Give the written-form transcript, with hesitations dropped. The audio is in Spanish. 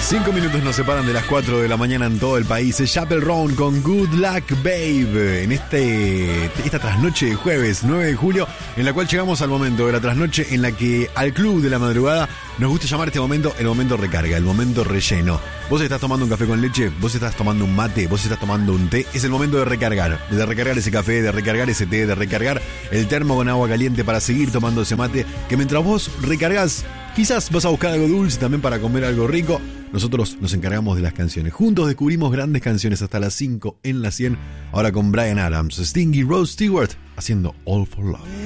5 minutos nos separan de las 4 de la mañana en todo el país. Es Chappell Roan con Good Luck Babe en esta trasnoche de jueves 9 de julio, en la cual llegamos al momento de la trasnoche en la que al club de la madrugada nos gusta llamar este momento el momento recarga, el momento relleno. Vos estás tomando un café con leche, vos estás tomando un mate, vos estás tomando un té. Es el momento de recargar ese café, de recargar ese té, de recargar el termo con agua caliente para seguir tomando ese mate, que mientras vos recargas, quizás vas a buscar algo dulce también para comer algo rico. Nosotros nos encargamos de las canciones. Juntos descubrimos grandes canciones hasta las 5 en la 100. Ahora con Bryan Adams, Sting y Rod Stewart haciendo All for Love.